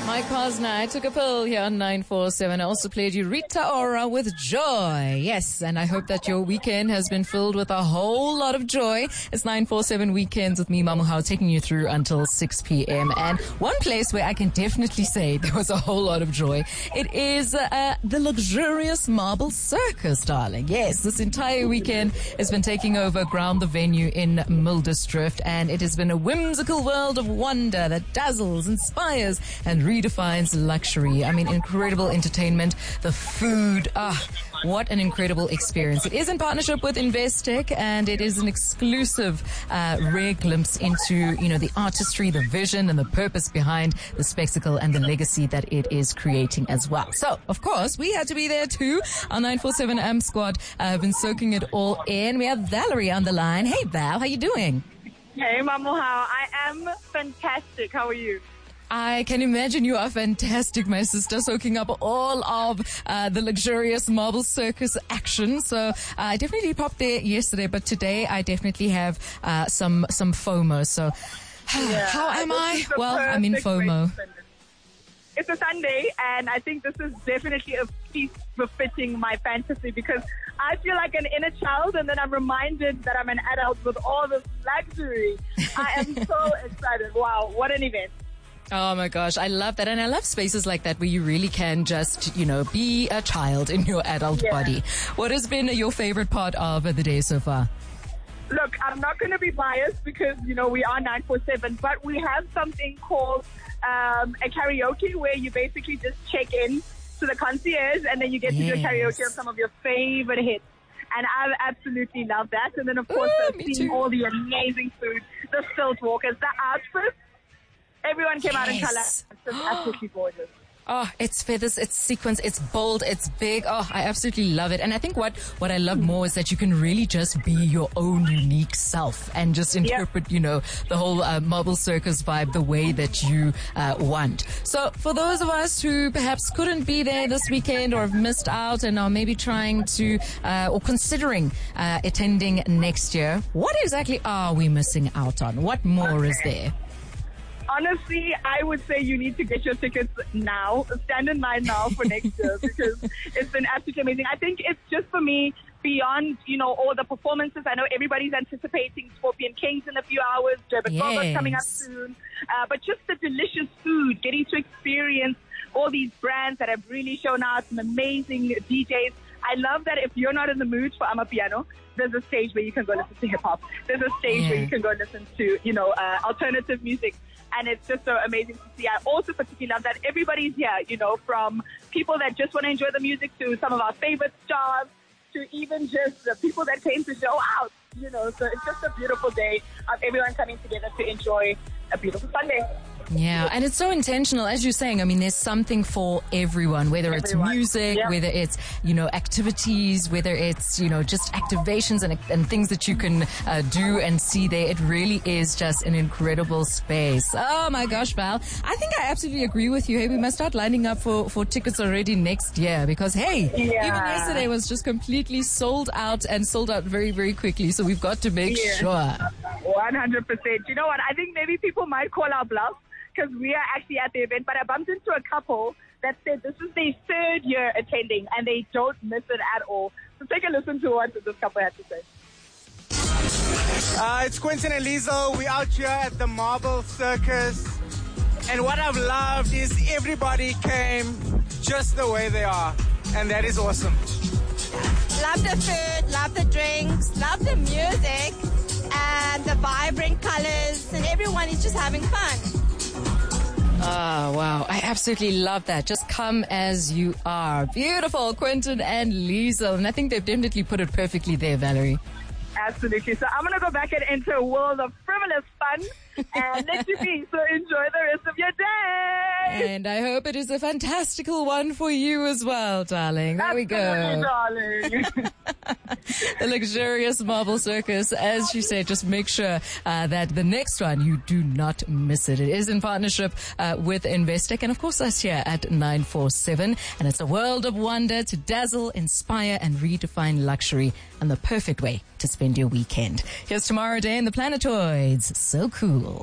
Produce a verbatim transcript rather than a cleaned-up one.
Mike Posner, I took a pill here on nine four seven. I also played you Rita Ora with Joy. Yes, and I hope that your weekend has been filled with a whole lot of joy. It's nine four seven Weekends with me, Mamuhao, taking you through until six p.m. And one place where I can definitely say there was a whole lot of joy, it is uh, the luxurious Marble Circus, darling. Yes, this entire weekend has been taking over ground the venue in Mildesdrift, and it has been a whimsical world of wonder that dazzles, inspires, and redefines luxury. I mean, incredible entertainment, the food, ah, what an incredible experience. It is in partnership with Investec, and it is an exclusive, uh, rare glimpse into, you know, the artistry, the vision, and the purpose behind the spectacle and the legacy that it is creating as well. So, of course, we had to be there too. Our nine four seven A M squad uh, have been soaking it all in. We have Valerie on the line. Hey, Val, how you doing? Hey, Mamuhao. I am fantastic. How are you? I can imagine you are fantastic, my sister, soaking up all of uh, the luxurious Marble Circus action. So uh, I definitely popped there yesterday, but today I definitely have uh, some some FOMO. So yeah, how am I? Well, I'm in FOMO. It's a Sunday, and I think this is definitely a piece befitting my fantasy because I feel like an inner child, and then I'm reminded that I'm an adult with all this luxury. I am so excited. Wow, what an event. Oh my gosh, I love that. And I love spaces like that where you really can just, you know, be a child in your adult yeah. body. What has been your favorite part of the day so far? Look, I'm not going to be biased because, you know, we are nine four seven, but we have something called um, a karaoke where you basically just check in to the concierge and then you get yes. to do a karaoke of some of your favorite hits. And I absolutely love that. And then, of course, oh, uh, seeing too. all the amazing food, the stilt walkers, the outfits. Everyone came yes. out in color. It's just absolutely gorgeous. Oh, it's feathers, it's sequins, it's bold, it's big. Oh, I absolutely love it. And I think what, what I love more is that you can really just be your own unique self and just interpret, yep. you know, the whole uh, Marble Circus vibe the way that you uh, want. So for those of us who perhaps couldn't be there this weekend or have missed out and are maybe trying to uh, or considering uh, attending next year, what exactly are we missing out on? What more okay. is there? Honestly, I would say you need to get your tickets now. Stand in line now for next year because it's been absolutely amazing. I think it's just for me beyond, you know, all the performances. I know everybody's anticipating Scorpion Kings in a few hours. Durban yes. Bobo's coming up soon. Uh, but just the delicious food, getting to experience all these brands that have really shown out, some amazing D Js. I love that if you're not in the mood for Amapiano, there's a stage where you can go listen to hip hop. There's a stage yeah. where you can go listen to, you know, uh, alternative music. And it's just so amazing to see. I also particularly love that everybody's here, you know, from people that just want to enjoy the music to some of our favorite stars to even just the people that came to show out, you know. So it's just a beautiful day of everyone coming together to enjoy a beautiful Sunday. Yeah, and it's so intentional, as you're saying. I mean, there's something for everyone, whether it's everyone. music, yeah. whether it's, you know, activities, whether it's, you know, just activations and, and things that you can uh, do and see there. It really is just an incredible space. Oh my gosh, Val. I think I absolutely agree with you. Hey, we must start lining up for, for tickets already next year because, hey, yeah. even yesterday was just completely sold out and sold out very, very quickly. So we've got to make yeah. sure. one hundred percent. You know what? I think maybe people might call our bluff, because we are actually at the event, but I bumped into a couple that said this is their third year attending and they don't miss it at all. So take a listen to what this couple had to say. Uh, it's Quentin and Liesl. We're out here at the Marble Circus. And what I've loved is everybody came just the way they are. And that is awesome. Love the food, love the drinks, love the music, and the vibrant colors, and everyone is just having fun. Oh, wow. I absolutely love that. Just come as you are. Beautiful, Quentin and Liesl. And I think they've definitely put it perfectly there, Valerie. Absolutely. So I'm going to go back and enter a world of frivolous fun and let you be. So enjoy the rest of your day. And I hope it is a fantastical one for you as well, darling. There Absolutely, we go. darling. The luxurious Marble Circus. As you said, just make sure uh, that the next one, you do not miss it. It is in partnership uh, with Investec and, of course, us here at nine four seven. And it's a world of wonder to dazzle, inspire, and redefine luxury, and the perfect way to spend your weekend. Here's Tomorrow Day in the Planetoids. So cool.